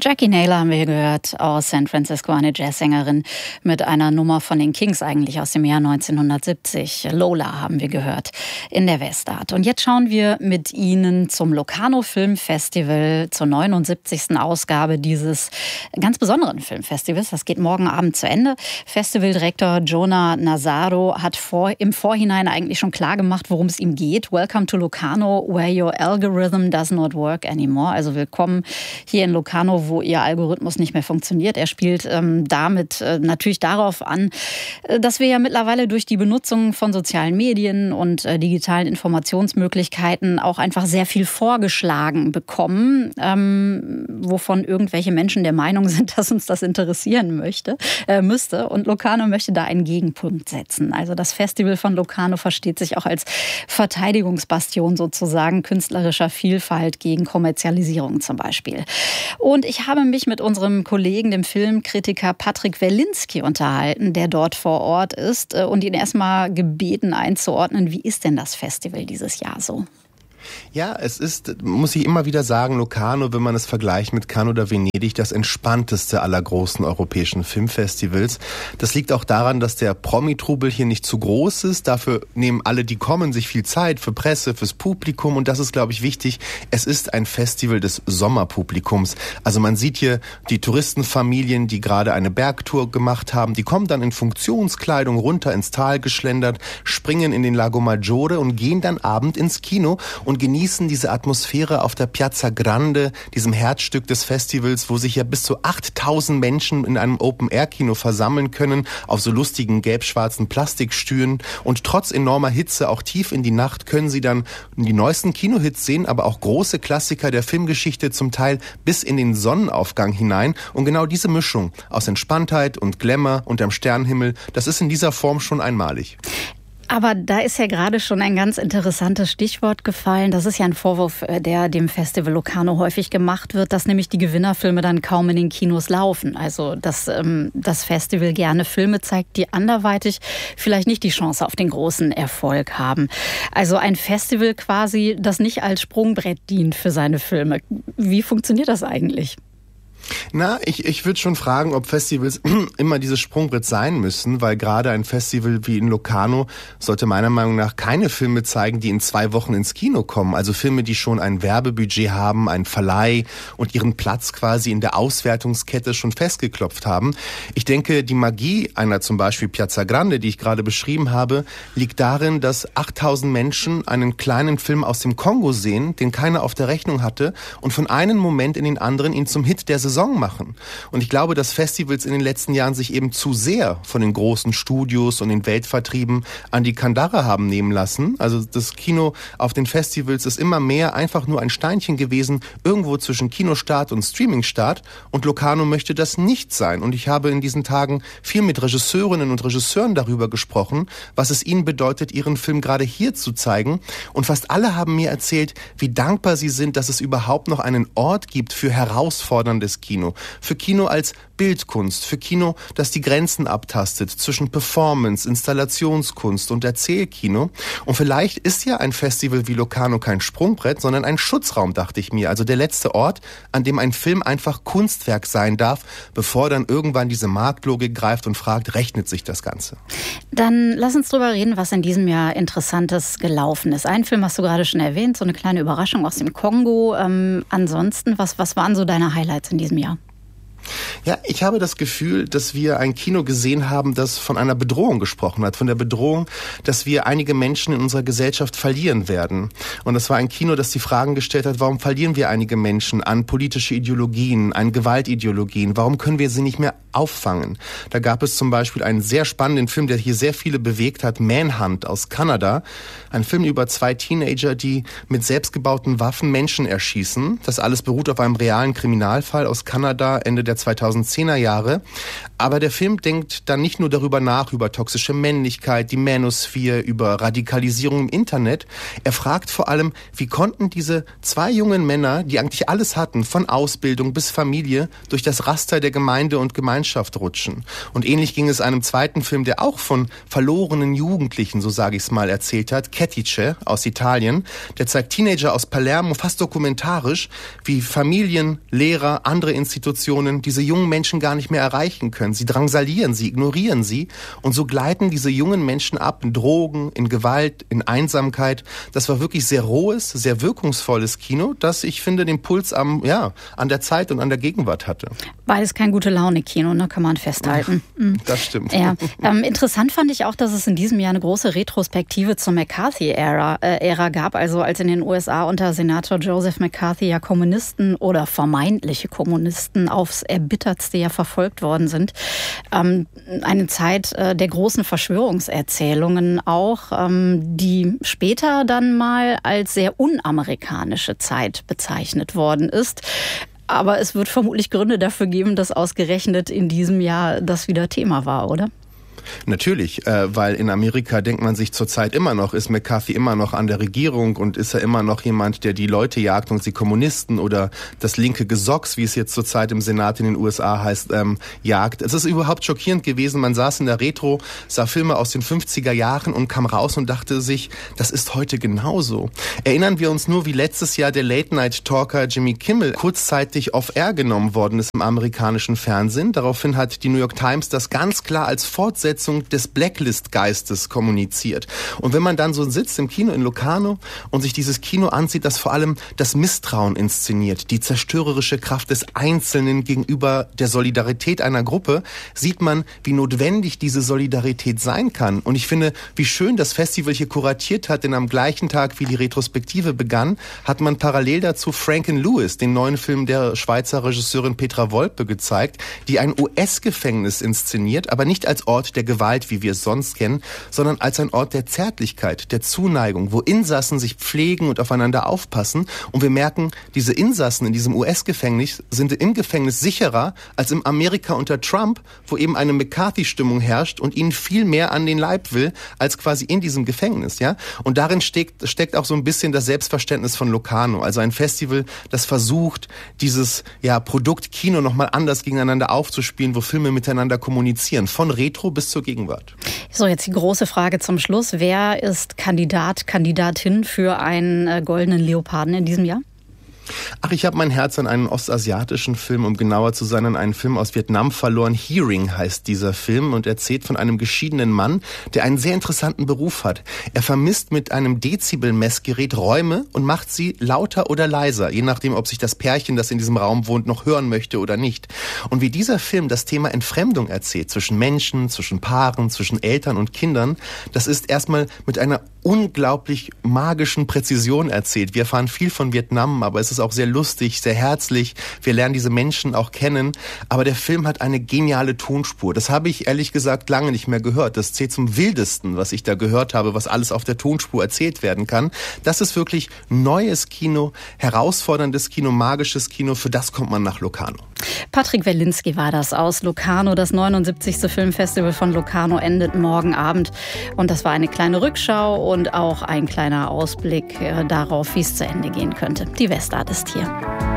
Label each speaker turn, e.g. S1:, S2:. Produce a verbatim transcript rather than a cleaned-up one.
S1: Jackie Naylor haben wir gehört aus San Francisco, eine Jazzsängerin mit einer Nummer von den Kings eigentlich aus dem Jahr neunzehnhundertsiebzig. Lola haben wir gehört in der Westart. Und jetzt schauen wir mit Ihnen zum Locarno Film Festival, zur neunundsiebzigsten Ausgabe dieses ganz besonderen Filmfestivals. Das geht morgen Abend zu Ende. Festivaldirektor Jonah Nazaro hat vor, im Vorhinein eigentlich schon klar gemacht, worum es ihm geht. Welcome to Locarno, where your algorithm does not work anymore. Also willkommen hier in Locarno, wo ihr Algorithmus nicht mehr funktioniert. Er spielt ähm, damit äh, natürlich darauf an, äh, dass wir ja mittlerweile durch die Benutzung von sozialen Medien und äh, digitalen Informationsmöglichkeiten auch einfach sehr viel vorgeschlagen bekommen, ähm, wovon irgendwelche Menschen der Meinung sind, dass uns das interessieren möchte, äh, müsste. Und Locarno möchte da einen Gegenpunkt setzen. Also das Festival von Locarno versteht sich auch als Verteidigungsbastion sozusagen künstlerischer Vielfalt gegen Kommerzialisierung zum Beispiel. Und ich habe mich mit unserem Kollegen, dem Filmkritiker Patrick Werlinski, unterhalten, der dort vor Ort ist und ihn erstmal gebeten einzuordnen, wie ist denn das Festival dieses Jahr so?
S2: Ja, es ist, muss ich immer wieder sagen, Locarno, wenn man es vergleicht mit Cannes oder Venedig, das entspannteste aller großen europäischen Filmfestivals. Das liegt auch daran, dass der Promi-Trubel hier nicht zu groß ist. Dafür nehmen alle, die kommen, sich viel Zeit für Presse, fürs Publikum. Und das ist, glaube ich, wichtig. Es ist ein Festival des Sommerpublikums. Also man sieht hier die Touristenfamilien, die gerade eine Bergtour gemacht haben. Die kommen dann in Funktionskleidung runter ins Tal geschlendert, springen in den Lago Maggiore und gehen dann abend ins Kino und genießen diese Atmosphäre auf der Piazza Grande, diesem Herzstück des Festivals, wo sich ja bis zu achttausend Menschen in einem Open-Air-Kino versammeln können, auf so lustigen gelb-schwarzen Plastikstühlen. Und trotz enormer Hitze, auch tief in die Nacht, können sie dann die neuesten Kinohits sehen, aber auch große Klassiker der Filmgeschichte, zum Teil bis in den Sonnenaufgang hinein. Und genau diese Mischung aus Entspanntheit und Glamour unterm Sternenhimmel, das ist in dieser Form schon einmalig.
S1: Aber da ist ja gerade schon ein ganz interessantes Stichwort gefallen. Das ist ja ein Vorwurf, der dem Festival Locarno häufig gemacht wird, dass nämlich die Gewinnerfilme dann kaum in den Kinos laufen. Also dass ähm, das Festival gerne Filme zeigt, die anderweitig vielleicht nicht die Chance auf den großen Erfolg haben. Also ein Festival quasi, das nicht als Sprungbrett dient für seine Filme. Wie funktioniert das eigentlich?
S2: Na, ich, ich würde schon fragen, ob Festivals immer dieses Sprungbrett sein müssen, weil gerade ein Festival wie in Locarno sollte meiner Meinung nach keine Filme zeigen, die in zwei Wochen ins Kino kommen. Also Filme, die schon ein Werbebudget haben, einen Verleih und ihren Platz quasi in der Auswertungskette schon festgeklopft haben. Ich denke, die Magie einer zum Beispiel Piazza Grande, die ich gerade beschrieben habe, liegt darin, dass achttausend Menschen einen kleinen Film aus dem Kongo sehen, den keiner auf der Rechnung hatte und von einem Moment in den anderen ihn zum Hit der Saison machen. Und ich glaube, dass Festivals in den letzten Jahren sich eben zu sehr von den großen Studios und den Weltvertrieben an die Kandare haben nehmen lassen. Also das Kino auf den Festivals ist immer mehr einfach nur ein Steinchen gewesen, irgendwo zwischen Kinostart und Streamingstart. Und Locarno möchte das nicht sein. Und ich habe in diesen Tagen viel mit Regisseurinnen und Regisseuren darüber gesprochen, was es ihnen bedeutet, ihren Film gerade hier zu zeigen. Und fast alle haben mir erzählt, wie dankbar sie sind, dass es überhaupt noch einen Ort gibt für herausforderndes Kino. Für Kino als Bildkunst, für Kino, das die Grenzen abtastet zwischen Performance, Installationskunst und Erzählkino. Und vielleicht ist ja ein Festival wie Locarno kein Sprungbrett, sondern ein Schutzraum, dachte ich mir. Also der letzte Ort, an dem ein Film einfach Kunstwerk sein darf, bevor dann irgendwann diese Marktlogik greift und fragt, rechnet sich das Ganze?
S1: Dann lass uns drüber reden, was in diesem Jahr Interessantes gelaufen ist. Einen Film hast du gerade schon erwähnt, so eine kleine Überraschung aus dem Kongo. Ähm, ansonsten, was, was waren so deine Highlights in diesem Jahr?
S2: Ja, ich habe das Gefühl, dass wir ein Kino gesehen haben, das von einer Bedrohung gesprochen hat. Von der Bedrohung, dass wir einige Menschen in unserer Gesellschaft verlieren werden. Und das war ein Kino, das die Fragen gestellt hat, warum verlieren wir einige Menschen an politische Ideologien, an Gewaltideologien? Warum können wir sie nicht mehr auffangen? Da gab es zum Beispiel einen sehr spannenden Film, der hier sehr viele bewegt hat, Manhunt aus Kanada. Ein Film über zwei Teenager, die mit selbstgebauten Waffen Menschen erschießen. Das alles beruht auf einem realen Kriminalfall aus Kanada Ende der der zweitausendzehner Jahre. Aber der Film denkt dann nicht nur darüber nach, über toxische Männlichkeit, die Manosphere, über Radikalisierung im Internet. Er fragt vor allem, wie konnten diese zwei jungen Männer, die eigentlich alles hatten, von Ausbildung bis Familie, durch das Raster der Gemeinde und Gemeinschaft rutschen. Und ähnlich ging es einem zweiten Film, der auch von verlorenen Jugendlichen, so sage ich es mal, erzählt hat, Kettice aus Italien. Der zeigt Teenager aus Palermo fast dokumentarisch, wie Familien, Lehrer, andere Institutionen diese jungen Menschen gar nicht mehr erreichen können. Sie drangsalieren sie, ignorieren sie und so gleiten diese jungen Menschen ab in Drogen, in Gewalt, in Einsamkeit. Das war wirklich sehr rohes, sehr wirkungsvolles Kino, das, ich finde, den Puls am, ja, an der Zeit und an der Gegenwart hatte.
S1: Beides kein Gute-Laune-Kino, ne, kann man festhalten.
S2: Das stimmt.
S1: Ja. Ähm, interessant fand ich auch, dass es in diesem Jahr eine große Retrospektive zur McCarthy-Ära äh, Ära gab, also als in den U S A unter Senator Joseph McCarthy ja Kommunisten oder vermeintliche Kommunisten aufs Erbittertste ja verfolgt worden sind. Ähm, eine Zeit äh, der großen Verschwörungserzählungen auch, ähm, die später dann mal als sehr unamerikanische Zeit bezeichnet worden ist. Aber es wird vermutlich Gründe dafür geben, dass ausgerechnet in diesem Jahr das wieder Thema war, oder?
S2: Natürlich, äh, weil in Amerika denkt man sich zurzeit immer noch, ist McCarthy immer noch an der Regierung und ist er immer noch jemand, der die Leute jagt und die Kommunisten oder das linke Gesocks, wie es jetzt zurzeit im Senat in den U S A heißt, ähm, jagt. Es ist überhaupt schockierend gewesen. Man saß in der Retro, sah Filme aus den fünfziger Jahren und kam raus und dachte sich, das ist heute genauso. Erinnern wir uns nur, wie letztes Jahr der Late-Night-Talker Jimmy Kimmel kurzzeitig off-air genommen worden ist im amerikanischen Fernsehen. Daraufhin hat die New York Times das ganz klar als Fortsetzung des Blacklist-Geistes kommuniziert. Und wenn man dann so sitzt im Kino in Locarno und sich dieses Kino ansieht, das vor allem das Misstrauen inszeniert, die zerstörerische Kraft des Einzelnen gegenüber der Solidarität einer Gruppe, sieht man, wie notwendig diese Solidarität sein kann. Und ich finde, wie schön das Festival hier kuratiert hat, denn am gleichen Tag, wie die Retrospektive begann, hat man parallel dazu Franken Lewis, den neuen Film der Schweizer Regisseurin Petra Volpe, gezeigt, die ein U S-Gefängnis inszeniert, aber nicht als Ort der Gewalt, wie wir es sonst kennen, sondern als ein Ort der Zärtlichkeit, der Zuneigung, wo Insassen sich pflegen und aufeinander aufpassen. Und wir merken, diese Insassen in diesem U S-Gefängnis sind im Gefängnis sicherer als im Amerika unter Trump, wo eben eine McCarthy-Stimmung herrscht und ihnen viel mehr an den Leib will, als quasi in diesem Gefängnis, ja. Und darin steckt, steckt auch so ein bisschen das Selbstverständnis von Locarno, also ein Festival, das versucht, dieses, ja, Produkt Kino nochmal anders gegeneinander aufzuspielen, wo Filme miteinander kommunizieren, von Retro bis zur Gegenwart.
S1: So, jetzt die große Frage zum Schluss. Wer ist Kandidat, Kandidatin für einen äh, goldenen Leoparden in diesem Jahr?
S2: Ach, ich habe mein Herz an einen ostasiatischen Film, um genauer zu sein, an einen Film aus Vietnam verloren. Hearing heißt dieser Film und erzählt von einem geschiedenen Mann, der einen sehr interessanten Beruf hat. Er vermisst mit einem Dezibel-Messgerät Räume und macht sie lauter oder leiser, je nachdem, ob sich das Pärchen, das in diesem Raum wohnt, noch hören möchte oder nicht. Und wie dieser Film das Thema Entfremdung erzählt, zwischen Menschen, zwischen Paaren, zwischen Eltern und Kindern, das ist erstmal mit einer unglaublich magischen Präzision erzählt. Wir erfahren viel von Vietnam, aber es ist auch sehr lustig, sehr herzlich. Wir lernen diese Menschen auch kennen. Aber der Film hat eine geniale Tonspur. Das habe ich ehrlich gesagt lange nicht mehr gehört. Das zählt zum Wildesten, was ich da gehört habe, was alles auf der Tonspur erzählt werden kann. Das ist wirklich neues Kino, herausforderndes Kino, magisches Kino. Für das kommt man nach Locarno.
S1: Patrick Welinski war das aus Locarno. Das neunundsiebzigste Filmfestival von Locarno endet morgen Abend. Und das war eine kleine Rückschau und auch ein kleiner Ausblick äh, darauf, wie es zu Ende gehen könnte. Die Westart ist hier.